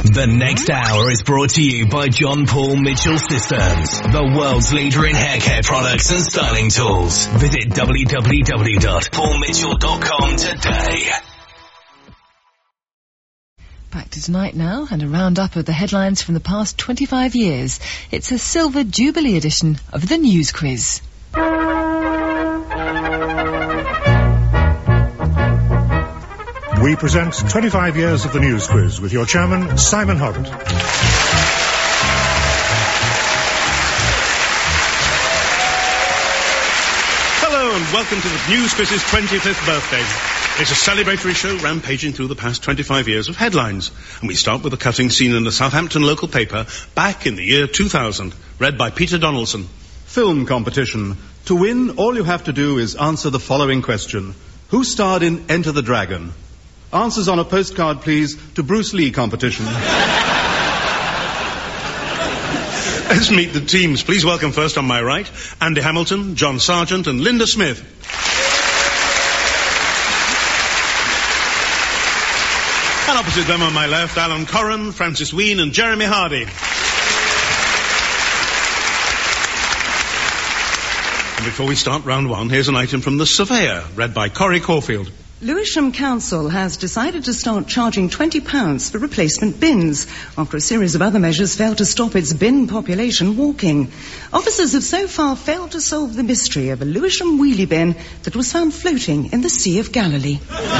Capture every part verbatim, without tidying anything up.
The next hour is brought to you by John Paul Mitchell Systems, the world's leader in hair care products and styling tools. Visit w w w dot paul mitchell dot com today. Back to tonight now, and a roundup of the headlines from the past twenty-five years. It's a Silver Jubilee edition of the News Quiz. We present twenty-five years of the News Quiz with your chairman, Simon Hoggart. Hello and welcome to the News Quiz's twenty-fifth birthday. It's a celebratory show rampaging through the past twenty-five years of headlines. And we start with a cutting scene in the Southampton local paper back in the year two thousand, read by Peter Donaldson. Film competition. To win, all you have to do is answer the following question. Who starred in Enter the Dragon? Answers on a postcard, please, to Bruce Lee competition. Let's meet the teams. Please welcome first on my right, Andy Hamilton, John Sargent and Linda Smith. And opposite them on my left, Alan Corran, Francis Ween and Jeremy Hardy. And before we start round one, here's an item from The Surveyor, read by Corrie Caulfield. Lewisham Council has decided to start charging twenty pounds for replacement bins after a series of other measures failed to stop its bin population walking. Officers have so far failed to solve the mystery of a Lewisham wheelie bin that was found floating in the Sea of Galilee.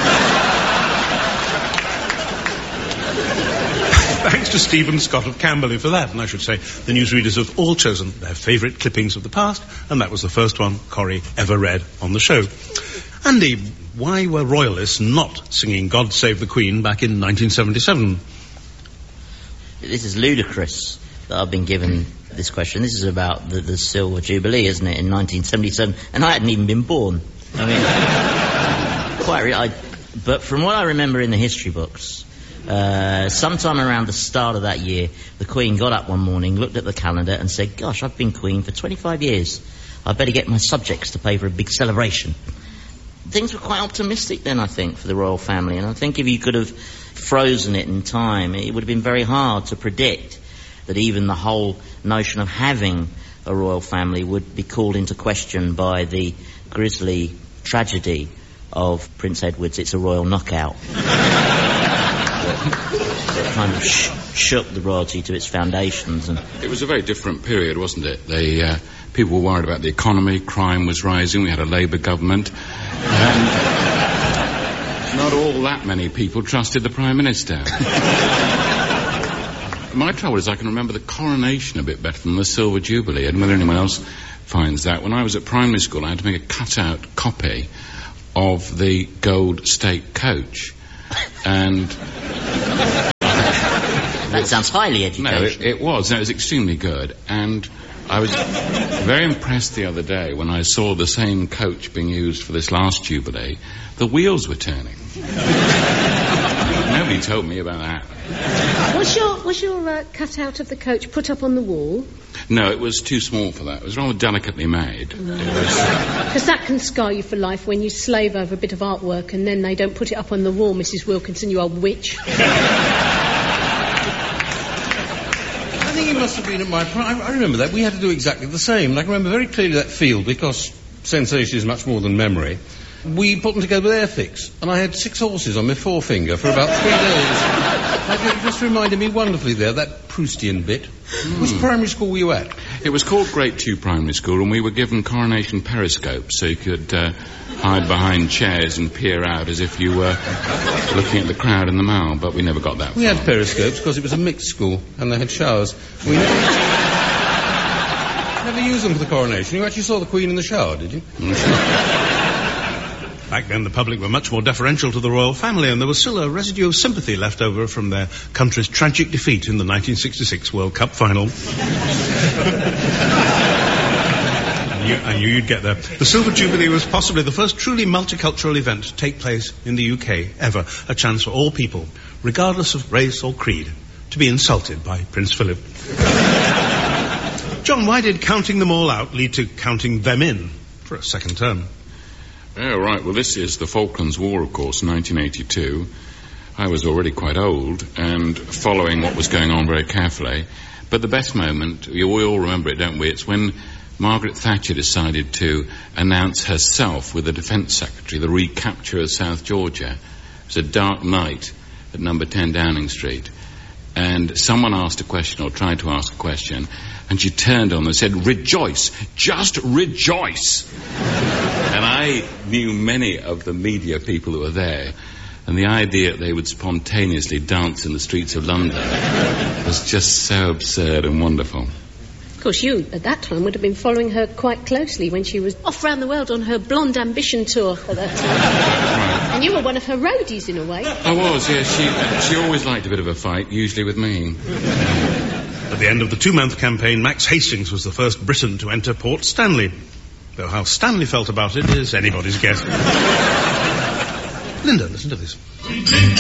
Thanks to Stephen Scott of Camberley for that, and I should say the newsreaders have all chosen their favourite clippings of the past, and that was the first one Corrie ever read on the show. Andy, why were royalists not singing God Save the Queen back in nineteen seventy-seven? This is ludicrous that I've been given this question. This is about the, the Silver Jubilee, isn't it, in nineteen seventy-seven, and I hadn't even been born. I mean, quite really, I, but from what I remember in the history books, uh, sometime around the start of that year, the Queen got up one morning, looked at the calendar and said, gosh, I've been Queen for twenty-five years. I better get my subjects to pay for a big celebration. Things were quite optimistic then, I think, for the royal family, and I think if you could have frozen it in time, it would have been very hard to predict that even the whole notion of having a royal family would be called into question by the grisly tragedy of Prince Edward's It's a Royal Knockout. That kind of sh- shook the royalty to its foundations. And it was a very different period, wasn't it? They, uh, people were worried about the economy, crime was rising, we had a Labour government, and not all that many people trusted the Prime Minister. My trouble is I can remember the coronation a bit better than the Silver Jubilee, and whether anyone else finds that. When I was at primary school, I had to make a cut-out copy of the Gold State coach, and... That sounds highly educational. No, it, it was. No, it was extremely good. And I was very impressed the other day when I saw the same coach being used for this last Jubilee. The wheels were turning. Nobody told me about that. Was your, was your uh, cutout of the coach put up on the wall? No, it was too small for that. It was rather delicately made. Because no. that can scar you for life when you slave over a bit of artwork and then they don't put it up on the wall, Missus Wilkinson, you old witch. I think it must have been at my prime. I remember that. We had to do exactly the same. And I can remember very clearly that field, because sensation is much more than memory. We put them together with Airfix, and I had six horses on my forefinger for about three days. I, it just reminded me wonderfully there, that Proustian bit. Mm. Which primary school were you at? It was called Grade two Primary School, and we were given coronation periscopes, so you could uh, hide behind chairs and peer out as if you were looking at the crowd in the Mall, but we never got that We far. had periscopes because it was a mixed school, and they had showers. We never, never used them for the coronation. You actually saw the Queen in the shower, did you? Back then, the public were much more deferential to the royal family, and there was still a residue of sympathy left over from their country's tragic defeat in the nineteen sixty-six World Cup final. and you, I knew you'd get there. The Silver Jubilee was possibly the first truly multicultural event to take place in the U K ever, a chance for all people, regardless of race or creed, to be insulted by Prince Philip. John, why did counting them all out lead to counting them in for a second term? Oh, right. Well, this is the Falklands War, of course, nineteen eighty-two. I was already quite old and following what was going on very carefully. But the best moment, we all remember it, don't we? It's when Margaret Thatcher decided to announce herself with the Defence Secretary the recapture of South Georgia. It was a dark night at number ten Downing Street. And someone asked a question, or tried to ask a question, and she turned on them and said, "Rejoice, just rejoice." And I knew many of the media people who were there, and the idea that they would spontaneously dance in the streets of London was just so absurd and wonderful. Of course, you, at that time, would have been following her quite closely when she was off round the world on her Blonde Ambition tour at that time. Right. And you were one of her roadies, in a way. I was, yes. She, she always liked a bit of a fight, usually with me. At the end of the two-month campaign, Max Hastings was the first Briton to enter Port Stanley. Though how Stanley felt about it is anybody's guess. Linda, listen to this.